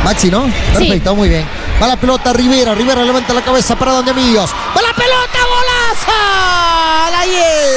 Maxi, ¿no? Perfecto, sí. Muy bien. Va la pelota, Rivera levanta la cabeza para donde amigos. Va la pelota, golazo. La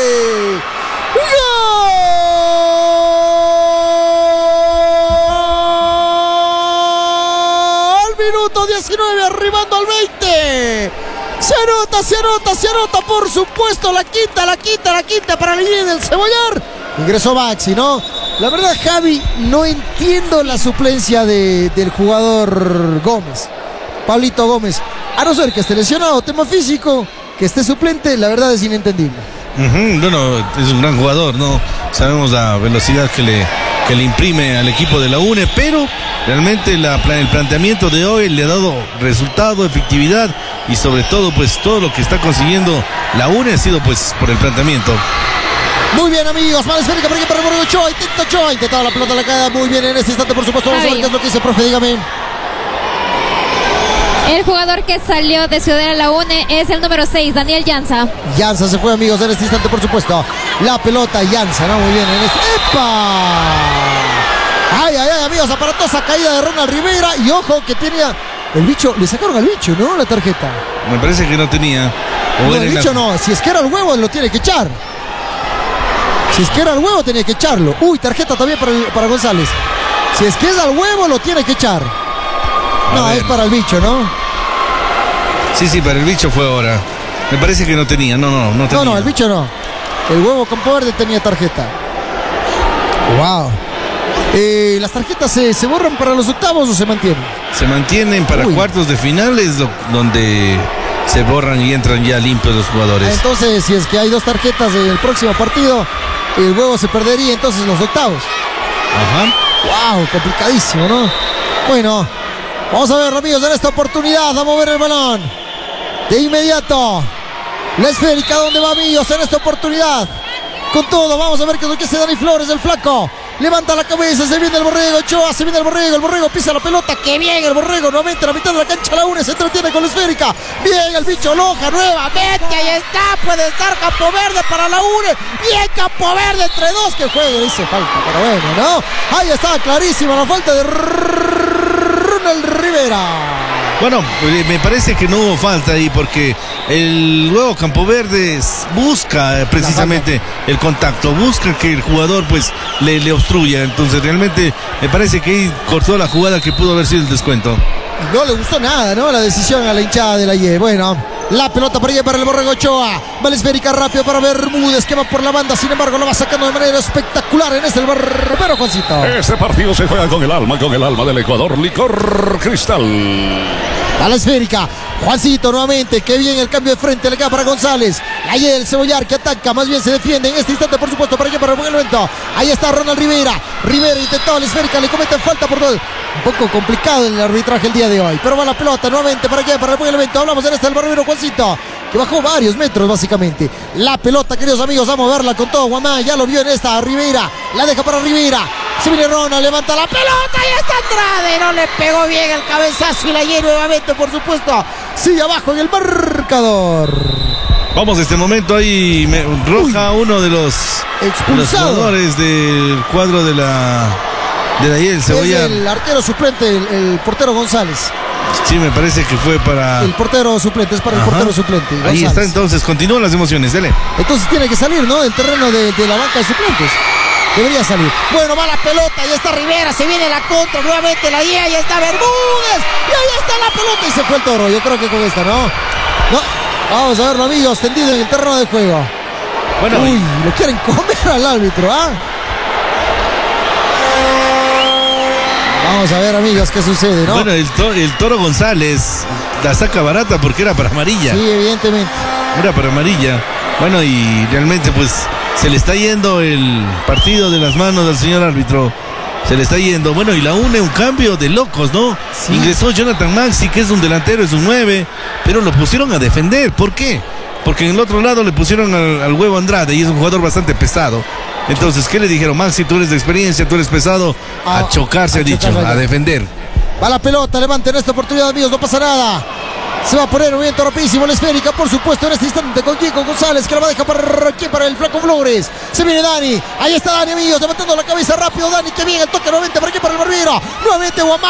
¡Gol! Minuto 19, arribando al 20. Se anota, por supuesto, la quinta para el líder del Cebollar. Ingresó Maxi, ¿no? La verdad, Javi, no entiendo la suplencia del jugador Gómez, Pablito Gómez. A no ser que esté lesionado, tema físico, que esté suplente, la verdad es inentendible. Bueno, es un gran jugador, ¿no? Sabemos la velocidad que le imprime al equipo de la UNE, pero realmente el planteamiento de hoy le ha dado resultado, efectividad y sobre todo pues todo lo que está consiguiendo la UNE ha sido pues por el planteamiento. Muy bien, amigos, mala esférica por aquí para el Borrego. Ochoa, intentaba la pelota, la cae muy bien en este instante, por supuesto. Vamos a ver qué es lo que dice, profe, dígame. El jugador que salió de Ciudadela la UNE es el número 6, Daniel Llanza. Llanza se fue, amigos, en este instante, por supuesto. La pelota, Llanza, ¿no? Muy bien, en este... ¡Epa! Ay, amigos, aparatosa caída de Ronald Rivera. Y ojo que tenía... El bicho, le sacaron al bicho, ¿no? La tarjeta. Me parece que no tenía. No, el bicho no, si es que era el huevo, lo tiene que echar. Si es que era el huevo, tenía que echarlo. Uy, tarjeta también para González. Si es que es al huevo, lo tiene que echar. No, es para el bicho, ¿no? Sí, para el bicho fue ahora. Me parece que no tenía, no tenía. No, el bicho no. El huevo Campo Verde tenía tarjeta. Wow. ¿Las tarjetas se borran para los octavos o se mantienen? Se mantienen para cuartos de finales, donde se borran y entran ya limpios los jugadores. Entonces, si es que hay dos tarjetas en el próximo partido, el huevo se perdería entonces los octavos. Ajá. Wow, complicadísimo, ¿no? Bueno, vamos a ver, amigos, en esta oportunidad a mover el balón. De inmediato, la esférica, ¿dónde va, amigos? En esta oportunidad, con todo, vamos a ver qué es lo que hace Dani Flores, el flaco. Levanta la cabeza, se viene el Borrego, Ochoa, se viene el Borrego pisa la pelota, que bien el Borrego, nuevamente a la mitad de la cancha la UNE, se entretiene con la esférica, bien el bicho Loja, nuevamente, ahí está, puede estar Campo Verde para la UNE, bien Campo Verde entre dos, que juegue, dice falta, pero bueno, ¿no? Ahí está, clarísima la falta de Ronald Rivera. Bueno, me parece que no hubo falta ahí porque el nuevo Campo Verde busca precisamente el contacto, busca que el jugador pues le obstruya, entonces realmente me parece que ahí cortó la jugada que pudo haber sido el descuento. No le gustó nada, ¿no? La decisión a la hinchada de la IE. Bueno, la pelota para allá para el Borrego Ochoa. Va la esférica rápido para Bermúdez, que va por la banda. Sin embargo, lo va sacando de manera espectacular en el barbero, Juancito. Este partido se juega con el alma del Ecuador. Licor Cristal. A la esférica, Juancito nuevamente, que bien el cambio de frente, le queda para González. Ahí el Cebollar que ataca, más bien se defiende en este instante, por supuesto, para allá para el buen evento. Ahí está Ronald Rivera intentaba la esférica, le cometen falta por todo. Un poco complicado el arbitraje el día de hoy, pero va la pelota nuevamente para allá para el buen evento. Hablamos en este del barbero Juancito, que bajó varios metros básicamente. La pelota, queridos amigos, vamos a verla con todo. Guamá ya lo vio en esta, Rivera, la deja para Rivera. Se viene Ronald, levanta la pelota y está Andrade, no le pegó bien el cabezazo y la lleva nuevamente, por supuesto. Sigue abajo en el marcador. Vamos, este momento ahí roja uno de los jugadores del cuadro de la IEL, Cebollar. Es el arquero suplente, el portero González. Sí, me parece que fue para... El portero suplente, es para el portero suplente. González. Ahí está, entonces, continúan las emociones, dele. Entonces tiene que salir, ¿no? Del terreno de la banca de suplentes. Debería salir. Bueno, va la pelota, ya está Rivera, se viene la contra, nuevamente la guía, ya está Bermúdez, y ahí está la pelota y se fue el Toro. Yo creo que con esta, ¿no? Vamos a verlo, amigos, tendido en el terreno de juego. Bueno, uy, lo quieren comer al árbitro, ¿ah? Vamos a ver, amigos, qué sucede, ¿no? Bueno, el Toro González la saca barata porque era para amarilla. Sí, evidentemente. Era para amarilla. Bueno, y realmente pues se le está yendo el partido de las manos del señor árbitro. Se le está yendo. Bueno, y la UNE un cambio de locos, ¿no? Sí. Ingresó Jonathan Maxi, que es un delantero, es un 9, pero lo pusieron a defender. ¿Por qué? Porque en el otro lado le pusieron al huevo Andrade y es un jugador bastante pesado. Entonces, ¿qué le dijeron? Maxi, tú eres de experiencia, tú eres pesado. A chocar, se ha dicho, a defender. Va la pelota, levanten esta oportunidad, amigos, no pasa nada. Se va a poner un movimiento rapidísimo la esférica, por supuesto, en este instante con Kiko González, que la va a dejar para aquí, para el flaco Flores. Se viene Dani, ahí está Dani, amigos, levantando la cabeza rápido Dani, que bien el toque nuevamente para aquí, para el barbero. Nuevamente Guamá.